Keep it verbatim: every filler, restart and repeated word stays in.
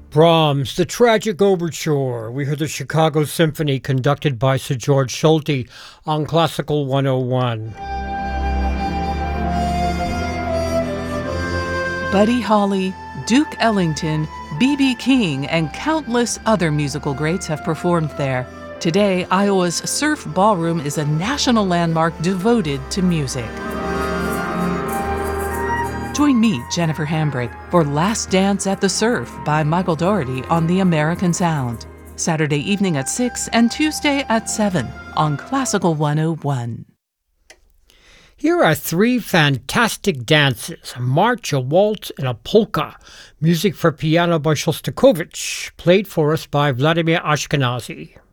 Brahms, The Tragic Overture. We heard the Chicago Symphony conducted by Sir George Solti on Classical one oh one. Buddy Holly, Duke Ellington, B B King, and countless other musical greats have performed there. Today, Iowa's Surf Ballroom is a national landmark devoted to music. Join me, Jennifer Hambrick, for Last Dance at the Surf by Michael Dougherty on the American Sound. Saturday evening at six and Tuesday at seven on Classical one oh one. Here are three fantastic dances, a march, a waltz, and a polka. Music for piano by Shostakovich, played for us by Vladimir Ashkenazy.